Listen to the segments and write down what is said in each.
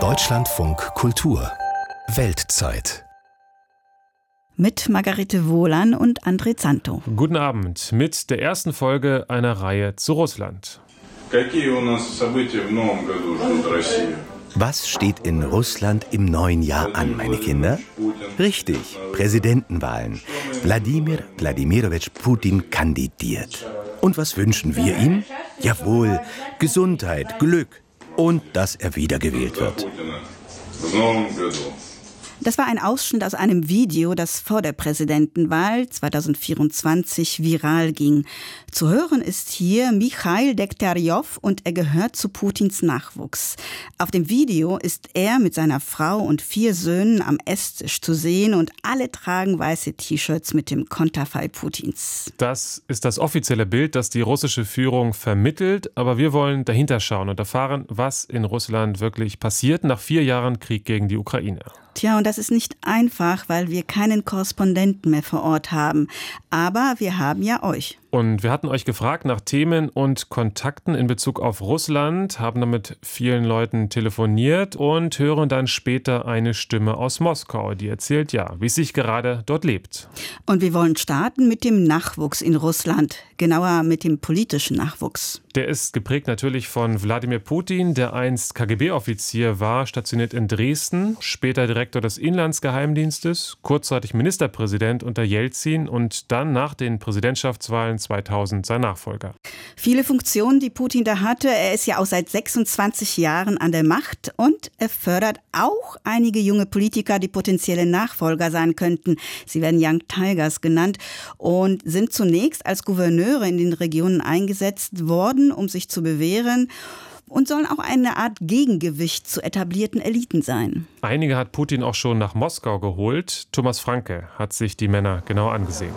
Deutschlandfunk Kultur Weltzeit mit Margarete Wohlan und André Zanto. Guten Abend mit der ersten Folge einer Reihe zu Russland. Was steht in Russland im neuen Jahr an, meine Kinder? Richtig, Präsidentenwahlen. Wladimir Wladimirovich Putin kandidiert. Und was wünschen wir ihm? Jawohl, Gesundheit, Glück und dass er wiedergewählt wird. Das war ein Ausschnitt aus einem Video, das vor der Präsidentenwahl 2024 viral ging. Zu hören ist hier Michail Degtyaryov und er gehört zu Putins Nachwuchs. Auf dem Video ist er mit seiner Frau und 4 Söhnen am Esstisch zu sehen und alle tragen weiße T-Shirts mit dem Konterfei Putins. Das ist das offizielle Bild, das die russische Führung vermittelt, aber wir wollen dahinter schauen und erfahren, was in Russland wirklich passiert nach 4 Jahren Krieg gegen die Ukraine. Tja, und das ist nicht einfach, weil wir keinen Korrespondenten mehr vor Ort haben. Aber wir haben ja euch. Und wir hatten euch gefragt nach Themen und Kontakten in Bezug auf Russland, haben dann mit vielen Leuten telefoniert und hören dann später eine Stimme aus Moskau, die erzählt, ja, wie es sich gerade dort lebt. Und wir wollen starten mit dem Nachwuchs in Russland, genauer mit dem politischen Nachwuchs. Der ist geprägt natürlich von Wladimir Putin, der einst KGB-Offizier war, stationiert in Dresden, später Direktor des Inlandsgeheimdienstes, kurzzeitig Ministerpräsident unter Jelzin und dann nach den Präsidentschaftswahlen 2000 sein Nachfolger. Viele Funktionen, die Putin da hatte. Er ist ja auch seit 26 Jahren an der Macht und er fördert auch einige junge Politiker, die potenzielle Nachfolger sein könnten. Sie werden Young Tigers genannt und sind zunächst als Gouverneure in den Regionen eingesetzt worden, um sich zu bewähren. Und sollen auch eine Art Gegengewicht zu etablierten Eliten sein. Einige hat Putin auch schon nach Moskau geholt. Thomas Franke hat sich die Männer genau angesehen.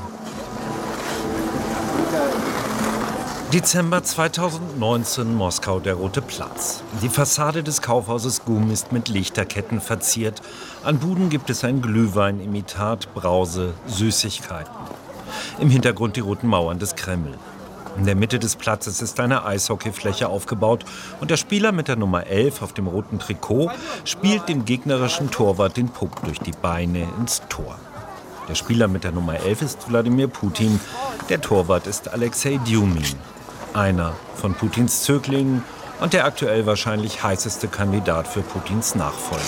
Dezember 2019, Moskau, der Rote Platz. Die Fassade des Kaufhauses GUM ist mit Lichterketten verziert. An Buden gibt es ein Glühweinimitat, Brause, Süßigkeiten. Im Hintergrund die roten Mauern des Kreml. In der Mitte des Platzes ist eine Eishockeyfläche aufgebaut und der Spieler mit der Nummer 11 auf dem roten Trikot spielt dem gegnerischen Torwart den Puck durch die Beine ins Tor. Der Spieler mit der Nummer 11 ist Wladimir Putin, der Torwart ist Alexei Djumin, einer von Putins Zöglingen und der aktuell wahrscheinlich heißeste Kandidat für Putins Nachfolger.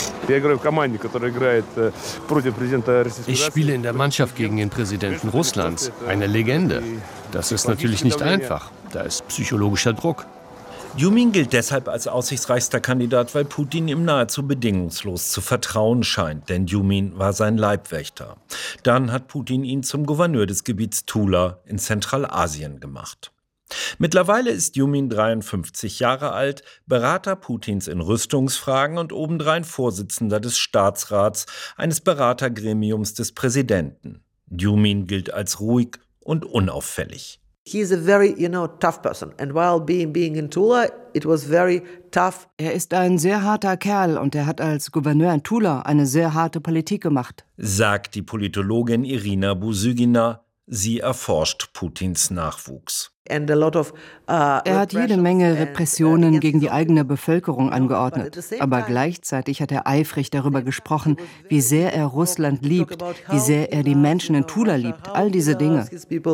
Ich spiele in der Mannschaft gegen den Präsidenten Russlands, eine Legende. Das ist natürlich nicht einfach, da ist psychologischer Druck. Djumin gilt deshalb als aussichtsreichster Kandidat, weil Putin ihm nahezu bedingungslos zu vertrauen scheint, denn Djumin war sein Leibwächter. Dann hat Putin ihn zum Gouverneur des Gebiets Tula in Zentralasien gemacht. Mittlerweile ist Djumin 53 Jahre alt, Berater Putins in Rüstungsfragen und obendrein Vorsitzender des Staatsrats, eines Beratergremiums des Präsidenten. Djumin gilt als ruhig und unauffällig. He is a very, tough person. And while being in Tula, it was very tough. Er ist ein sehr harter Kerl und er hat als Gouverneur in Tula eine sehr harte Politik gemacht, sagt die Politologin Irina Busygina. Sie erforscht Putins Nachwuchs. Er hat jede Menge Repressionen gegen die eigene Bevölkerung angeordnet. Aber gleichzeitig hat er eifrig darüber gesprochen, wie sehr er Russland liebt, wie sehr er die Menschen in Tula liebt. All diese Dinge.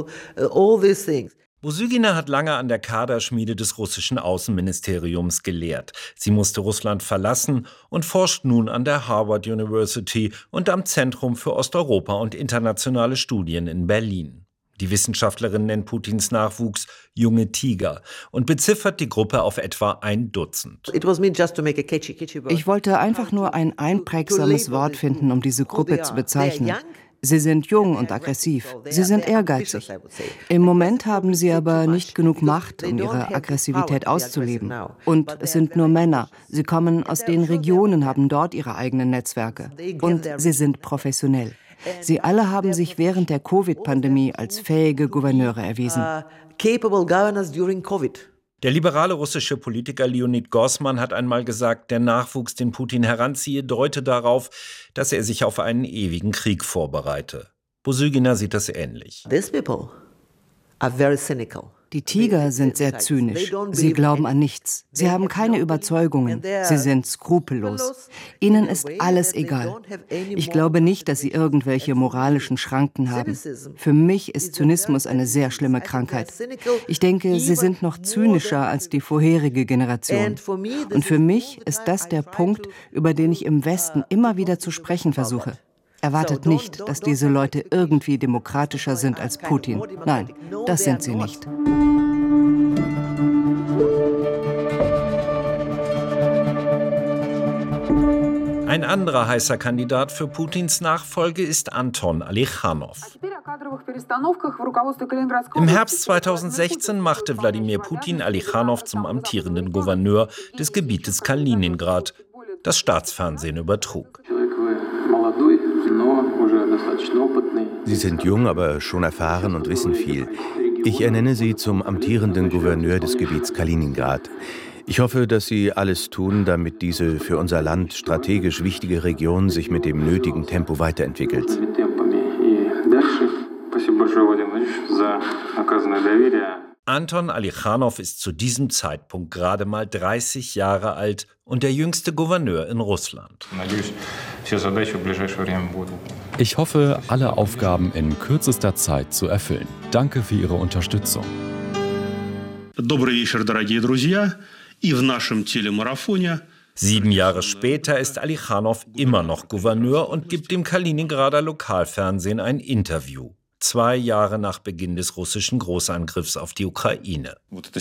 Busygina hat lange an der Kaderschmiede des russischen Außenministeriums gelehrt. Sie musste Russland verlassen und forscht nun an der Harvard University und am Zentrum für Osteuropa und internationale Studien in Berlin. Die Wissenschaftlerin nennt Putins Nachwuchs junge Tiger und beziffert die Gruppe auf etwa 1 Dutzend. Ich wollte einfach nur ein einprägsames Wort finden, um diese Gruppe zu bezeichnen. Sie sind jung und aggressiv. Sie sind ehrgeizig. Im Moment haben sie aber nicht genug Macht, um ihre Aggressivität auszuleben. Und es sind nur Männer. Sie kommen aus den Regionen, haben dort ihre eigenen Netzwerke. Und sie sind professionell. Sie alle haben sich während der Covid-Pandemie als fähige Gouverneure erwiesen. Der liberale russische Politiker Leonid Gorsman hat einmal gesagt, der Nachwuchs, den Putin heranziehe, deute darauf, dass er sich auf einen ewigen Krieg vorbereite. Busygina sieht das ähnlich. Die Tiger sind sehr zynisch. Sie glauben an nichts. Sie haben keine Überzeugungen. Sie sind skrupellos. Ihnen ist alles egal. Ich glaube nicht, dass sie irgendwelche moralischen Schranken haben. Für mich ist Zynismus eine sehr schlimme Krankheit. Ich denke, sie sind noch zynischer als die vorherige Generation. Und für mich ist das der Punkt, über den ich im Westen immer wieder zu sprechen versuche. Erwartet nicht, dass diese Leute irgendwie demokratischer sind als Putin. Nein, das sind sie nicht. Ein anderer heißer Kandidat für Putins Nachfolge ist Anton Alichanov. Im Herbst 2016 machte Wladimir Putin Alichanov zum amtierenden Gouverneur des Gebietes Kaliningrad. Das Staatsfernsehen übertrug. Sie sind jung, aber schon erfahren und wissen viel. Ich ernenne Sie zum amtierenden Gouverneur des Gebiets Kaliningrad. Ich hoffe, dass Sie alles tun, damit diese für unser Land strategisch wichtige Region sich mit dem nötigen Tempo weiterentwickelt. Anton Alichanov ist zu diesem Zeitpunkt gerade mal 30 Jahre alt und der jüngste Gouverneur in Russland. Ich hoffe, alle Aufgaben in kürzester Zeit zu erfüllen. Danke für Ihre Unterstützung. 7 Jahre später ist Alichanov immer noch Gouverneur und gibt dem Kaliningrader Lokalfernsehen ein Interview. 2 Jahre nach Beginn des russischen Großangriffs auf die Ukraine.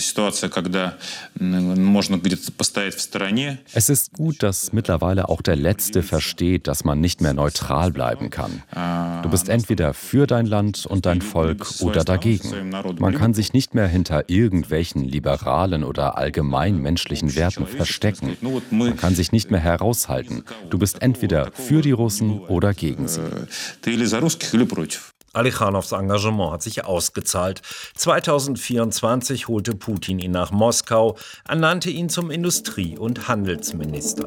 Es ist gut, dass mittlerweile auch der Letzte versteht, dass man nicht mehr neutral bleiben kann. Du bist entweder für dein Land und dein Volk oder dagegen. Man kann sich nicht mehr hinter irgendwelchen liberalen oder allgemein menschlichen Werten verstecken. Man kann sich nicht mehr heraushalten. Du bist entweder für die Russen oder gegen sie. Alichanovs Engagement hat sich ausgezahlt. 2024 holte Putin ihn nach Moskau, ernannte ihn zum Industrie- und Handelsminister.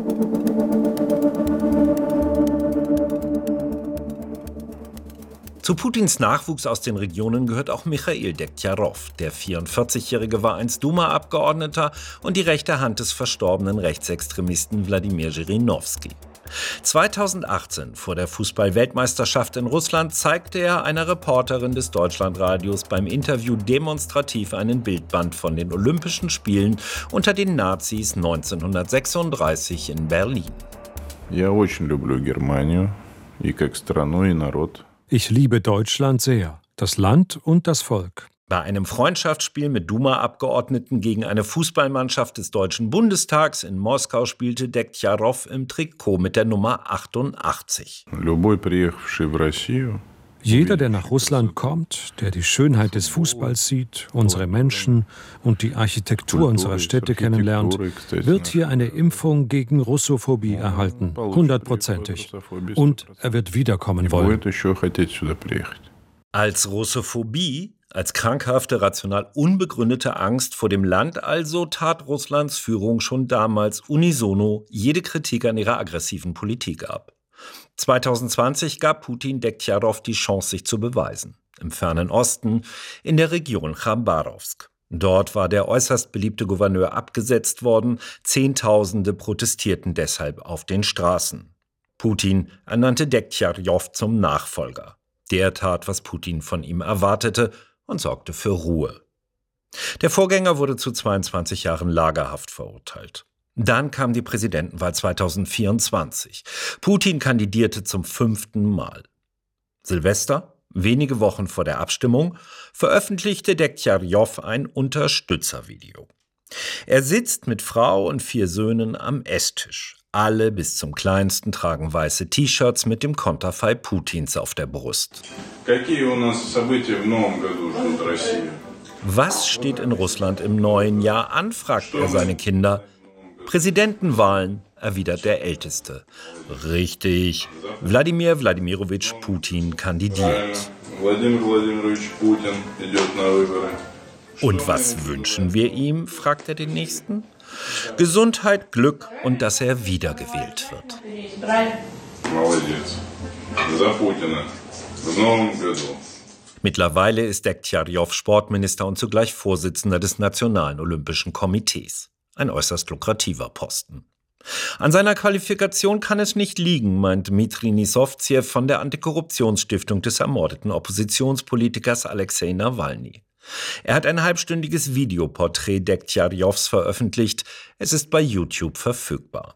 Zu Putins Nachwuchs aus den Regionen gehört auch Michail Dektjarow. Der 44-Jährige war einst Duma-Abgeordneter und die rechte Hand des verstorbenen Rechtsextremisten Wladimir Zhirinovsky. 2018, vor der Fußball-Weltmeisterschaft in Russland, zeigte er einer Reporterin des Deutschlandradios beim Interview demonstrativ einen Bildband von den Olympischen Spielen unter den Nazis 1936 in Berlin. Ich liebe Deutschland sehr, das Land und das Volk. Bei einem Freundschaftsspiel mit Duma-Abgeordneten gegen eine Fußballmannschaft des Deutschen Bundestags in Moskau spielte Dektjarow im Trikot mit der Nummer 88. Jeder, der nach Russland kommt, der die Schönheit des Fußballs sieht, unsere Menschen und die Architektur unserer Städte kennenlernt, wird hier eine Impfung gegen Russophobie erhalten, 100%. Und er wird wiederkommen wollen. Als Russophobie, als krankhafte, rational unbegründete Angst vor dem Land also, tat Russlands Führung schon damals unisono jede Kritik an ihrer aggressiven Politik ab. 2020 gab Putin Dektjarow die Chance, sich zu beweisen. Im fernen Osten, in der Region Chabarowsk. Dort war der äußerst beliebte Gouverneur abgesetzt worden. Zehntausende protestierten deshalb auf den Straßen. Putin ernannte Dektjarow zum Nachfolger. Der tat, was Putin von ihm erwartete und sorgte für Ruhe. Der Vorgänger wurde zu 22 Jahren Lagerhaft verurteilt. Dann kam die Präsidentenwahl 2024. Putin kandidierte zum 5. Mal. Silvester, wenige Wochen vor der Abstimmung, veröffentlichte Dektjarow ein Unterstützervideo. Er sitzt mit Frau und 4 Söhnen am Esstisch. Alle bis zum Kleinsten tragen weiße T-Shirts mit dem Konterfei Putins auf der Brust. Was steht in Russland im neuen Jahr an, fragt er seine Kinder. Präsidentenwahlen, erwidert der Älteste. Richtig, Wladimir Wladimirowitsch Putin kandidiert. Und was wünschen wir ihm, fragt er den Nächsten. Gesundheit, Glück und dass er wiedergewählt wird. Mittlerweile ist Degtjarjow Sportminister und zugleich Vorsitzender des Nationalen Olympischen Komitees. Ein äußerst lukrativer Posten. An seiner Qualifikation kann es nicht liegen, meint Dmitri Nissovtsev von der Antikorruptionsstiftung des ermordeten Oppositionspolitikers Alexei Nawalny. Er hat ein halbstündiges Videoporträt Degtjarjows veröffentlicht. Es ist bei YouTube verfügbar.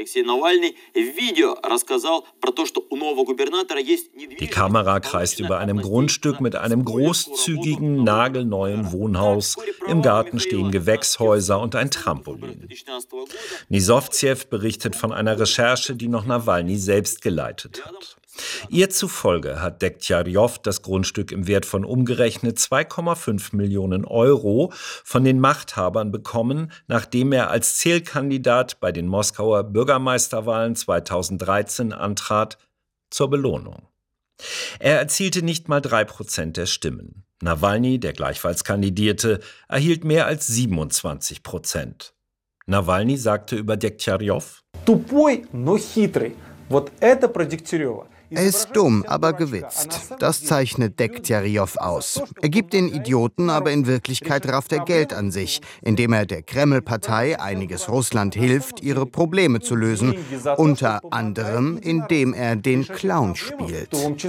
Die Kamera kreist über einem Grundstück mit einem großzügigen, nagelneuen Wohnhaus. Im Garten stehen Gewächshäuser und ein Trampolin. Nissovtsev berichtet von einer Recherche, die noch Nawalny selbst geleitet hat. Ihr zufolge hat Degtjarjow das Grundstück im Wert von umgerechnet 2,5 Millionen Euro von den Machthabern bekommen, nachdem er als Zählkandidat bei den Moskauer Bürgermeisterwahlen 2013 antrat, zur Belohnung. Er erzielte nicht mal 3% der Stimmen. Nawalny, der gleichfalls kandidierte, erhielt mehr als 27%. Nawalny sagte über Degtjarjow: Tupoi, no chytrый. Вот это про Дегтярева. Er ist dumm, aber gewitzt. Das zeichnet Degtjarjow aus. Er gibt den Idioten, aber in Wirklichkeit rafft er Geld an sich, indem er der Kreml-Partei, Einiges Russland, hilft, ihre Probleme zu lösen. Unter anderem, indem er den Clown spielt.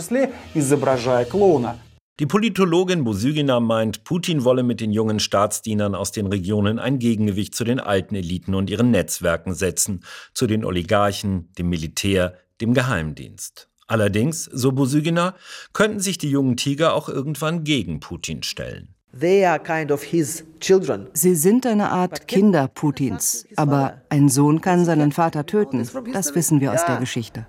Die Politologin Bosygyna meint, Putin wolle mit den jungen Staatsdienern aus den Regionen ein Gegengewicht zu den alten Eliten und ihren Netzwerken setzen, zu den Oligarchen, dem Militär, dem Geheimdienst. Allerdings, so Bosygyna, könnten sich die jungen Tiger auch irgendwann gegen Putin stellen. Sie sind eine Art Kinder Putins. Aber ein Sohn kann seinen Vater töten. Das wissen wir aus der Geschichte.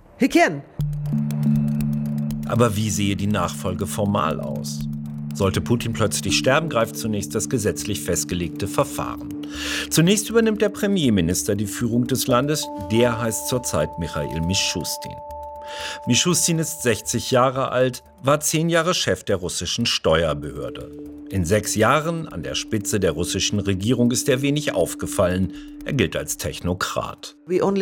Aber wie sehe die Nachfolge formal aus? Sollte Putin plötzlich sterben, greift zunächst das gesetzlich festgelegte Verfahren. Zunächst übernimmt der Premierminister die Führung des Landes. Der heißt zurzeit Michail Mischustin. Mischustin ist 60 Jahre alt, war 10 Jahre Chef der russischen Steuerbehörde. In 6 Jahren an der Spitze der russischen Regierung ist er wenig aufgefallen. Er gilt als Technokrat.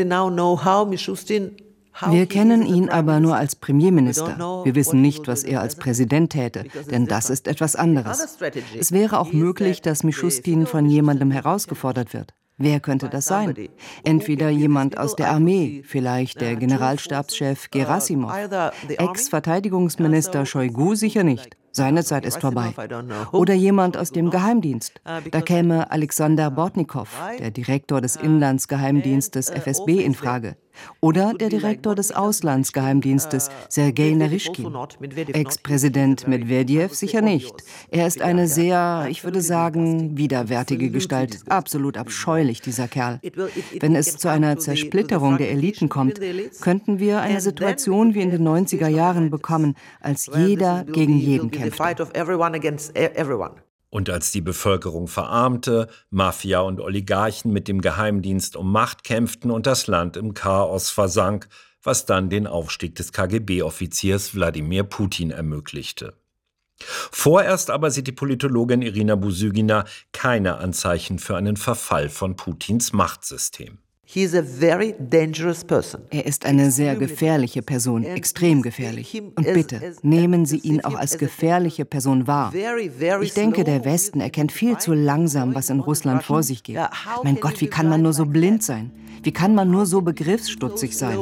Wir kennen ihn aber nur als Premierminister. Wir wissen nicht, was er als Präsident täte, denn das ist etwas anderes. Es wäre auch möglich, dass Mischustin von jemandem herausgefordert wird. Wer könnte das sein? Entweder jemand aus der Armee, vielleicht der Generalstabschef Gerasimov. Ex-Verteidigungsminister Shoigu sicher nicht. Seine Zeit ist vorbei. Oder jemand aus dem Geheimdienst. Da käme Alexander Bortnikow, der Direktor des Inlandsgeheimdienstes FSB, in Frage. Oder der Direktor des Auslandsgeheimdienstes, Sergei Naryshkin. Ex-Präsident Medvedev sicher nicht. Er ist eine sehr, ich würde sagen, widerwärtige Gestalt. Absolut abscheulich, dieser Kerl. Wenn es zu einer Zersplitterung der Eliten kommt, könnten wir eine Situation wie in den 90er Jahren bekommen, als jeder gegen jeden kämpft. Und als die Bevölkerung verarmte, Mafia und Oligarchen mit dem Geheimdienst um Macht kämpften und das Land im Chaos versank, was dann den Aufstieg des KGB-Offiziers Wladimir Putin ermöglichte. Vorerst aber sieht die Politologin Irina Bosygyna keine Anzeichen für einen Verfall von Putins Machtsystem. Er ist eine sehr gefährliche Person, extrem gefährlich. Und bitte, nehmen Sie ihn auch als gefährliche Person wahr. Ich denke, der Westen erkennt viel zu langsam, was in Russland vor sich geht. Mein Gott, wie kann man nur so blind sein? Wie kann man nur so begriffsstutzig sein?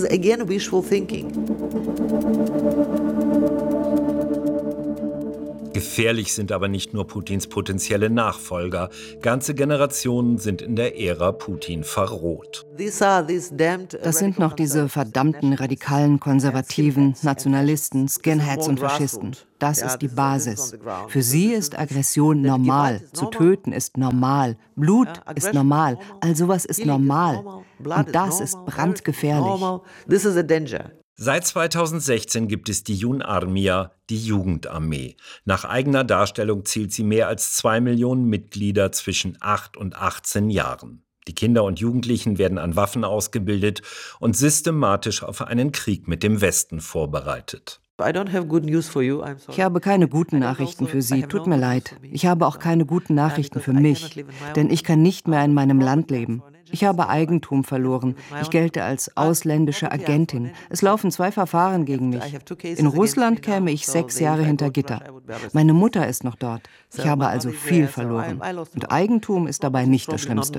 Gefährlich sind aber nicht nur Putins potenzielle Nachfolger. Ganze Generationen sind in der Ära Putin verroht. Das sind noch diese verdammten radikalen Konservativen, Nationalisten, Skinheads und Faschisten. Das ist die Basis. Für sie ist Aggression normal. Zu töten ist normal. Blut ist normal. All sowas ist normal. Und das ist brandgefährlich. Seit 2016 gibt es die Junarmia, die Jugendarmee. Nach eigener Darstellung zählt sie mehr als 2 Millionen Mitglieder zwischen 8 und 18 Jahren. Die Kinder und Jugendlichen werden an Waffen ausgebildet und systematisch auf einen Krieg mit dem Westen vorbereitet. Ich habe keine guten Nachrichten für Sie, tut mir leid. Ich habe auch keine guten Nachrichten für mich, denn ich kann nicht mehr in meinem Land leben. Ich habe Eigentum verloren. Ich gelte als ausländische Agentin. Es laufen 2 Verfahren gegen mich. In Russland käme ich 6 Jahre hinter Gitter. Meine Mutter ist noch dort. Ich habe also viel verloren. Und Eigentum ist dabei nicht das Schlimmste.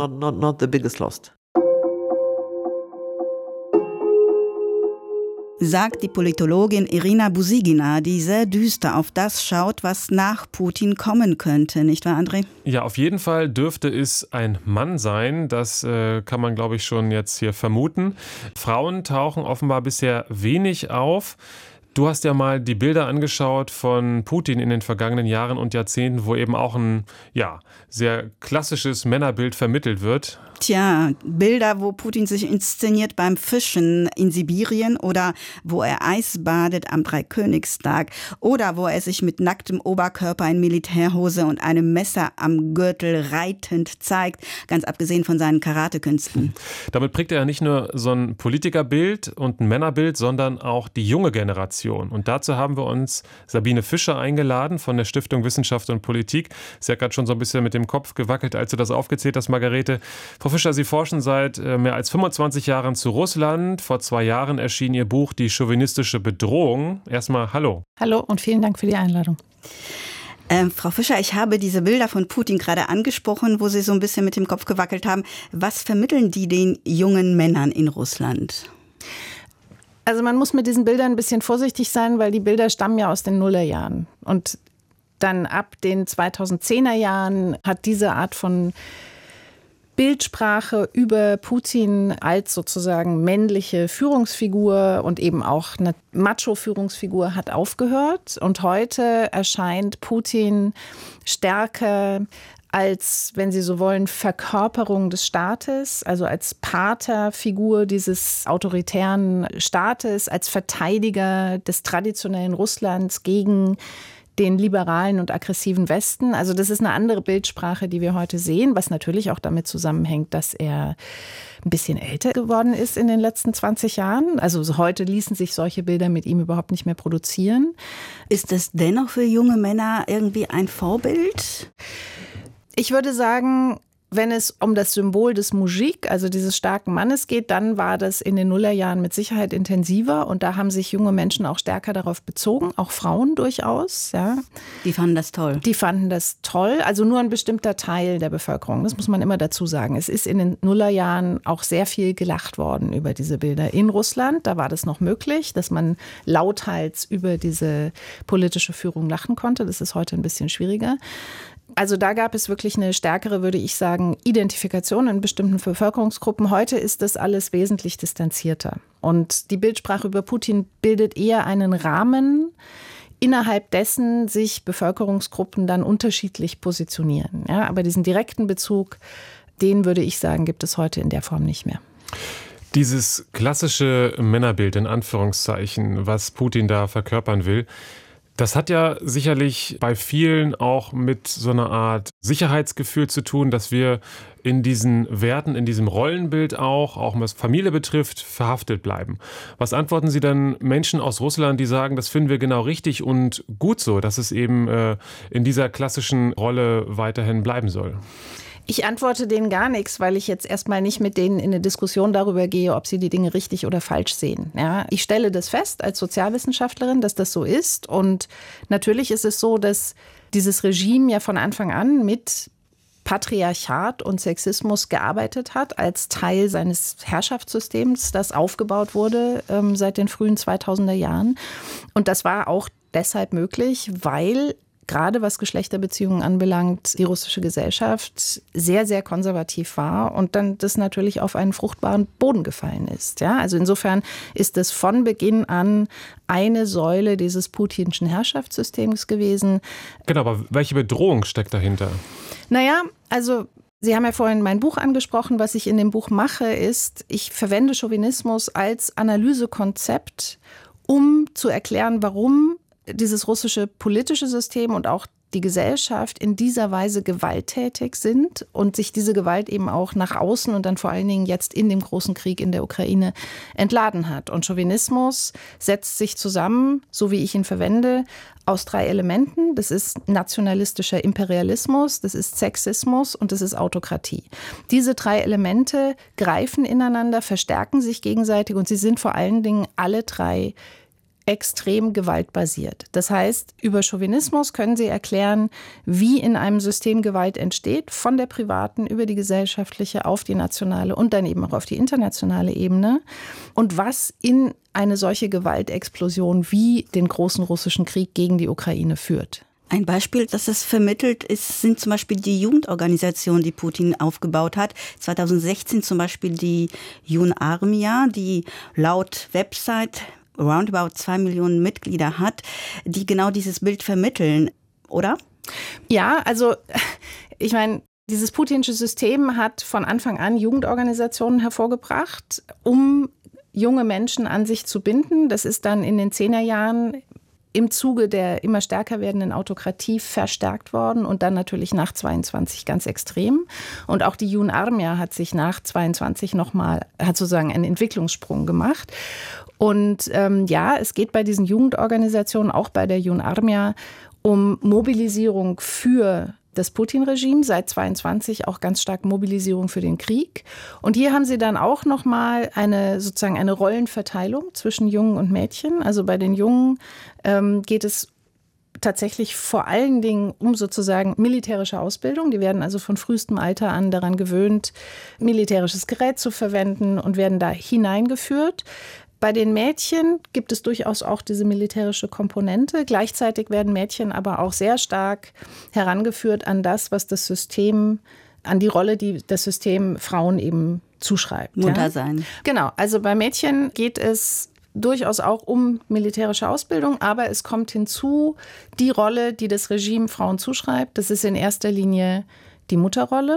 Sagt die Politologin Irina Busygina, die sehr düster auf das schaut, was nach Putin kommen könnte. Nicht wahr, André? Ja, auf jeden Fall dürfte es ein Mann sein. Das kann man, glaube ich, schon jetzt hier vermuten. Frauen tauchen offenbar bisher wenig auf. Du hast ja mal die Bilder angeschaut von Putin in den vergangenen Jahren und Jahrzehnten, wo eben auch ein sehr klassisches Männerbild vermittelt wird. Tja, Bilder, wo Putin sich inszeniert beim Fischen in Sibirien oder wo er Eis badet am Dreikönigstag oder wo er sich mit nacktem Oberkörper in Militärhose und einem Messer am Gürtel reitend zeigt, ganz abgesehen von seinen Karatekünsten. Damit prägt er ja nicht nur so ein Politikerbild und ein Männerbild, sondern auch die junge Generation. Und dazu haben wir uns Sabine Fischer eingeladen von der Stiftung Wissenschaft und Politik. Sie hat gerade schon so ein bisschen mit dem Kopf gewackelt, als du das aufgezählt hast, Margarete. Frau Fischer, Sie forschen seit mehr als 25 Jahren zu Russland. Vor 2 Jahren erschien Ihr Buch Die chauvinistische Bedrohung. Erstmal hallo. Hallo und vielen Dank für die Einladung. Frau Fischer, ich habe diese Bilder von Putin gerade angesprochen, wo Sie so ein bisschen mit dem Kopf gewackelt haben. Was vermitteln die den jungen Männern in Russland? Also man muss mit diesen Bildern ein bisschen vorsichtig sein, weil die Bilder stammen ja aus den Nullerjahren. Und dann ab den 2010er Jahren hat diese Art von Bildsprache über Putin als sozusagen männliche Führungsfigur und eben auch eine Macho-Führungsfigur hat aufgehört. Und heute erscheint Putin stärker als, wenn Sie so wollen, Verkörperung des Staates, also als Paterfigur dieses autoritären Staates, als Verteidiger des traditionellen Russlands gegen den liberalen und aggressiven Westen. Also das ist eine andere Bildsprache, die wir heute sehen, was natürlich auch damit zusammenhängt, dass er ein bisschen älter geworden ist in den letzten 20 Jahren. Also heute ließen sich solche Bilder mit ihm überhaupt nicht mehr produzieren. Ist das dennoch für junge Männer irgendwie ein Vorbild? Ich würde sagen, wenn es um das Symbol des Mujik, also dieses starken Mannes geht, dann war das in den Nullerjahren mit Sicherheit intensiver und da haben sich junge Menschen auch stärker darauf bezogen, auch Frauen durchaus. Ja. Die fanden das toll? Die fanden das toll, also nur ein bestimmter Teil der Bevölkerung, das muss man immer dazu sagen. Es ist in den Nullerjahren auch sehr viel gelacht worden über diese Bilder. In Russland, da war das noch möglich, dass man lauthals über diese politische Führung lachen konnte. Das ist heute ein bisschen schwieriger. Also da gab es wirklich eine stärkere, würde ich sagen, Identifikation in bestimmten Bevölkerungsgruppen. Heute ist das alles wesentlich distanzierter. Und die Bildsprache über Putin bildet eher einen Rahmen, innerhalb dessen sich Bevölkerungsgruppen dann unterschiedlich positionieren. Ja, aber diesen direkten Bezug, den würde ich sagen, gibt es heute in der Form nicht mehr. Dieses klassische Männerbild in Anführungszeichen, was Putin da verkörpern will, das hat ja sicherlich bei vielen auch mit so einer Art Sicherheitsgefühl zu tun, dass wir in diesen Werten, in diesem Rollenbild auch was Familie betrifft, verhaftet bleiben. Was antworten Sie dann Menschen aus Russland, die sagen, das finden wir genau richtig und gut so, dass es eben in dieser klassischen Rolle weiterhin bleiben soll? Ich antworte denen gar nichts, weil ich jetzt erstmal nicht mit denen in eine Diskussion darüber gehe, ob sie die Dinge richtig oder falsch sehen. Ja, ich stelle das fest als Sozialwissenschaftlerin, dass das so ist. Und natürlich ist es so, dass dieses Regime ja von Anfang an mit Patriarchat und Sexismus gearbeitet hat, als Teil seines Herrschaftssystems, das aufgebaut wurde seit den frühen 2000er Jahren. Und das war auch deshalb möglich, weil gerade was Geschlechterbeziehungen anbelangt, die russische Gesellschaft sehr, sehr konservativ war und dann das natürlich auf einen fruchtbaren Boden gefallen ist. Ja, also insofern ist es von Beginn an eine Säule dieses putinschen Herrschaftssystems gewesen. Genau, aber welche Bedrohung steckt dahinter? Naja, also Sie haben ja vorhin mein Buch angesprochen. Was ich in dem Buch mache, ist, ich verwende Chauvinismus als Analysekonzept, um zu erklären, warum dieses russische politische System und auch die Gesellschaft in dieser Weise gewalttätig sind und sich diese Gewalt eben auch nach außen und dann vor allen Dingen jetzt in dem großen Krieg in der Ukraine entladen hat. Und Chauvinismus setzt sich zusammen, so wie ich ihn verwende, aus 3 Elementen. Das ist nationalistischer Imperialismus, das ist Sexismus und das ist Autokratie. Diese 3 Elemente greifen ineinander, verstärken sich gegenseitig und sie sind vor allen Dingen alle 3 extrem gewaltbasiert. Das heißt, über Chauvinismus können Sie erklären, wie in einem System Gewalt entsteht, von der privaten über die gesellschaftliche auf die nationale und dann eben auch auf die internationale Ebene und was in eine solche Gewaltexplosion wie den großen russischen Krieg gegen die Ukraine führt. Ein Beispiel, das es vermittelt ist, sind zum Beispiel die Jugendorganisationen, die Putin aufgebaut hat. 2016 zum Beispiel die Junarmia, die laut Website roundabout 2 Millionen Mitglieder hat, die genau dieses Bild vermitteln, oder? Ja, also ich meine, dieses putinsche System hat von Anfang an Jugendorganisationen hervorgebracht, um junge Menschen an sich zu binden. Das ist dann in den 10er Jahren im Zuge der immer stärker werdenden Autokratie verstärkt worden und dann natürlich nach 22 ganz extrem. Und auch die Junarmia hat sich nach 22 hat sozusagen einen Entwicklungssprung gemacht. Und ja, es geht bei diesen Jugendorganisationen, auch bei der Junarmia, um Mobilisierung für das Putin-Regime, seit 22 auch ganz stark Mobilisierung für den Krieg. Und hier haben sie dann auch nochmal eine Rollenverteilung zwischen Jungen und Mädchen. Also bei den Jungen geht es tatsächlich vor allen Dingen um sozusagen militärische Ausbildung. Die werden also von frühestem Alter an daran gewöhnt, militärisches Gerät zu verwenden und werden da hineingeführt. Bei den Mädchen gibt es durchaus auch diese militärische Komponente. Gleichzeitig werden Mädchen aber auch sehr stark herangeführt an das, was das System, an die Rolle, die das System Frauen eben zuschreibt. Mutter sein. Genau, also bei Mädchen geht es durchaus auch um militärische Ausbildung, aber es kommt hinzu die Rolle, die das Regime Frauen zuschreibt. Das ist in erster Linie die Mutterrolle.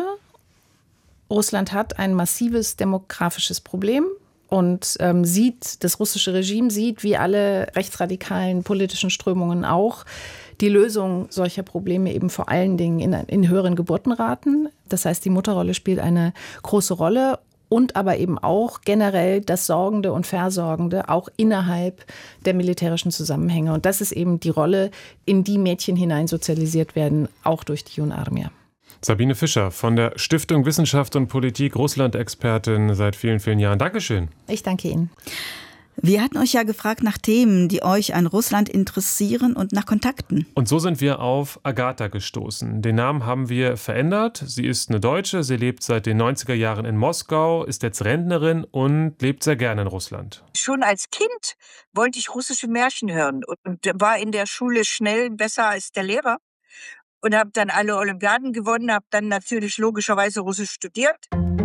Russland hat ein massives demografisches Problem. Und das russische Regime sieht, wie alle rechtsradikalen politischen Strömungen auch, die Lösung solcher Probleme eben vor allen Dingen in höheren Geburtenraten. Das heißt, die Mutterrolle spielt eine große Rolle und aber eben auch generell das Sorgende und Versorgende, auch innerhalb der militärischen Zusammenhänge. Und das ist eben die Rolle, in die Mädchen hineinsozialisiert werden, auch durch die Junarmia. Sabine Fischer von der Stiftung Wissenschaft und Politik, Russland-Expertin seit vielen, vielen Jahren. Dankeschön. Ich danke Ihnen. Wir hatten euch ja gefragt nach Themen, die euch an Russland interessieren und nach Kontakten. Und so sind wir auf Agatha gestoßen. Den Namen haben wir verändert. Sie ist eine Deutsche, sie lebt seit den 90er Jahren in Moskau, ist jetzt Rentnerin und lebt sehr gerne in Russland. Schon als Kind wollte ich russische Märchen hören und war in der Schule schnell besser als der Lehrer. Und habe dann alle Olympiaden gewonnen, habe dann natürlich logischerweise Russisch studiert.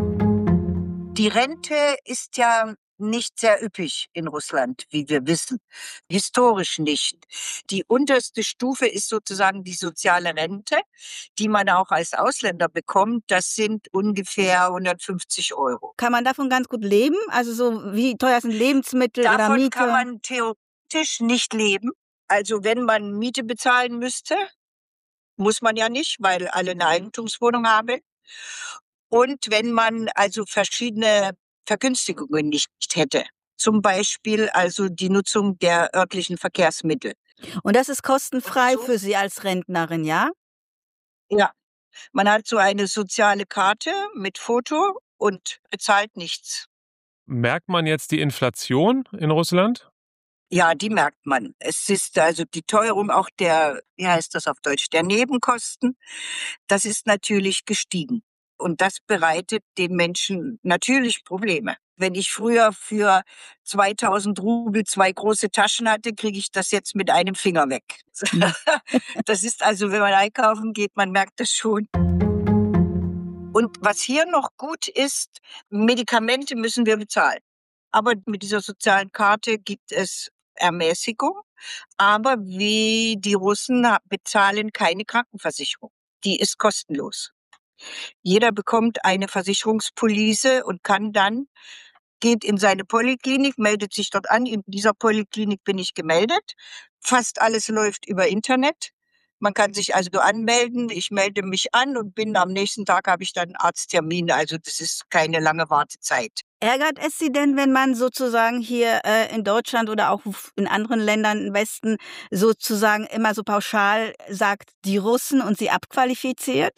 Die Rente ist ja nicht sehr üppig in Russland, wie wir wissen. Historisch nicht. Die unterste Stufe ist sozusagen die soziale Rente, die man auch als Ausländer bekommt. Das sind ungefähr 150 €. Kann man davon ganz gut leben? Also so wie teuer sind Lebensmittel oder Miete? Davon kann man theoretisch nicht leben. Also wenn man Miete bezahlen müsste, muss man ja nicht, weil alle eine Eigentumswohnung haben. Und wenn man also verschiedene Vergünstigungen nicht hätte. Zum Beispiel also die Nutzung der örtlichen Verkehrsmittel. Und das ist kostenfrei für Sie als Rentnerin, ja? Ja. Man hat so eine soziale Karte mit Foto und bezahlt nichts. Merkt man jetzt die Inflation in Russland? Ja, die merkt man. Es ist also die Teuerung auch wie heißt das auf Deutsch, der Nebenkosten, das ist natürlich gestiegen. Und das bereitet den Menschen natürlich Probleme. Wenn ich früher für 2000 Rubel 2 große Taschen hatte, kriege ich das jetzt mit einem Finger weg. Das ist also, wenn man einkaufen geht, man merkt das schon. Und was hier noch gut ist, Medikamente müssen wir bezahlen. Aber mit dieser sozialen Karte gibt es Ermäßigung, aber wie die Russen bezahlen keine Krankenversicherung. Die ist kostenlos. Jeder bekommt eine Versicherungspolice und geht in seine Poliklinik, meldet sich dort an. In dieser Poliklinik bin ich gemeldet. Fast alles läuft über Internet. Man kann sich also anmelden. Ich melde mich an und am nächsten Tag habe ich dann einen Arzttermin. Also das ist keine lange Wartezeit. Ärgert es Sie denn, wenn man sozusagen hier in Deutschland oder auch in anderen Ländern im Westen sozusagen immer so pauschal sagt, die Russen und sie abqualifiziert?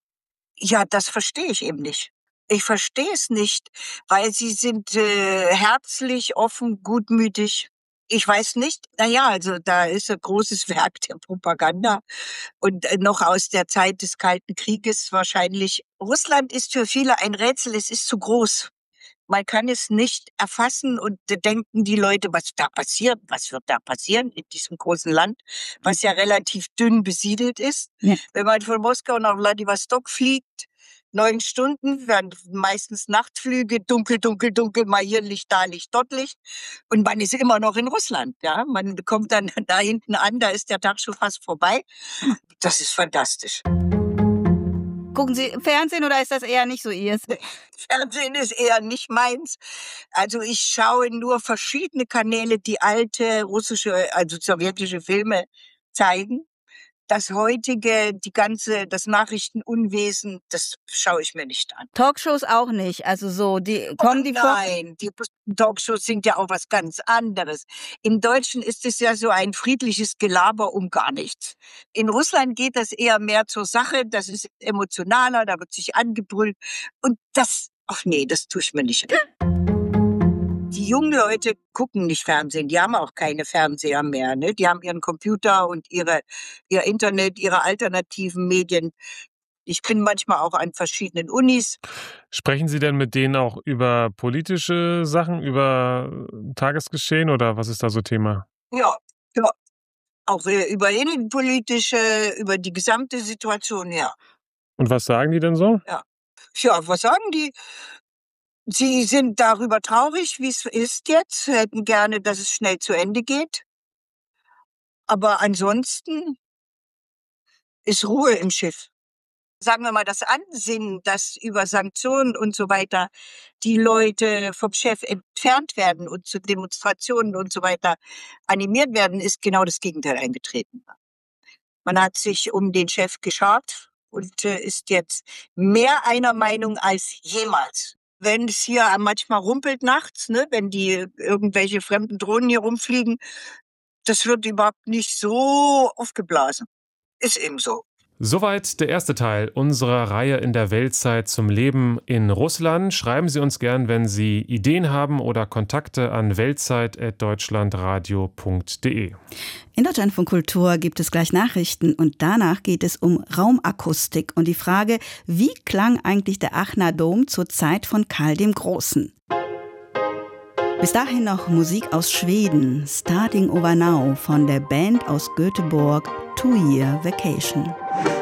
Ja, das verstehe ich eben nicht. Ich verstehe es nicht, weil sie sind herzlich, offen, gutmütig. Ich weiß nicht, also da ist ein großes Werk der Propaganda und noch aus der Zeit des Kalten Krieges wahrscheinlich. Russland ist für viele ein Rätsel, es ist zu groß. Man kann es nicht erfassen und denken die Leute, was da passiert, was wird da passieren in diesem großen Land, was ja relativ dünn besiedelt ist. Ja. Wenn man von Moskau nach Wladiwostok fliegt, 9 Stunden, werden meistens Nachtflüge, dunkel, dunkel, dunkel, mal hier Licht, da Licht, dort Licht. Und man ist immer noch in Russland. Ja? Man kommt dann da hinten an, da ist der Tag schon fast vorbei. Das ist fantastisch. Gucken Sie Fernsehen oder ist das eher nicht so Ihres? Fernsehen ist eher nicht meins. Also ich schaue nur verschiedene Kanäle, die alte russische, also sowjetische Filme zeigen. Das heutige, das Nachrichtenunwesen, das schaue ich mir nicht an. Talkshows auch nicht, also so, kommen die vor? Nein, die Talkshows sind ja auch was ganz anderes. Im Deutschen ist es ja so ein friedliches Gelaber um gar nichts. In Russland geht das eher mehr zur Sache, das ist emotionaler, da wird sich angebrüllt und das tue ich mir nicht an. Die jungen Leute gucken nicht Fernsehen, die haben auch keine Fernseher mehr. Ne? Die haben ihren Computer und ihr Internet, ihre alternativen Medien. Ich bin manchmal auch an verschiedenen Unis. Sprechen Sie denn mit denen auch über politische Sachen, über Tagesgeschehen oder was ist da so Thema? Ja. Auch über innenpolitische, über die gesamte Situation, ja. Und was sagen die denn so? Ja, was sagen die? Sie sind darüber traurig, wie es ist jetzt, hätten gerne, dass es schnell zu Ende geht. Aber ansonsten ist Ruhe im Schiff. Sagen wir mal, das Ansinnen, dass über Sanktionen und so weiter die Leute vom Chef entfernt werden und zu Demonstrationen und so weiter animiert werden, ist genau das Gegenteil eingetreten. Man hat sich um den Chef geschart und ist jetzt mehr einer Meinung als jemals. Wenn es hier manchmal rumpelt nachts, ne, wenn die irgendwelche fremden Drohnen hier rumfliegen, das wird überhaupt nicht so aufgeblasen. Ist eben so. Soweit der erste Teil unserer Reihe in der Weltzeit zum Leben in Russland. Schreiben Sie uns gern, wenn Sie Ideen haben oder Kontakte an weltzeit@deutschlandradio.de. In Deutschlandfunk Kultur gibt es gleich Nachrichten und danach geht es um Raumakustik und die Frage, wie klang eigentlich der Aachener Dom zur Zeit von Karl dem Großen? Bis dahin noch Musik aus Schweden, Starting Over Now von der Band aus Göteborg, 2 Year Vacation.